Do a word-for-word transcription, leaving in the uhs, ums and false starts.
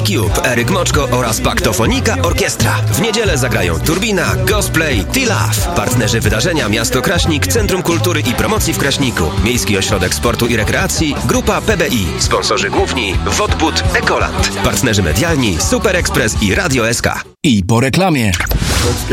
Cube, Eryk Moczko oraz Paktofonika Orkiestra. W niedzielę zagrają Turbina, Gospel, T-Love. Partnerzy wydarzenia Miasto Kraśnik, Centrum Kultury i Promocji w Kraśniku, Miejski Ośrodek Sportu i Rekreacji, Grupa P B I. Sponsorzy główni Wodbud, Ekoland. Partnerzy medialni Super Express i Radio S K. I po reklamie.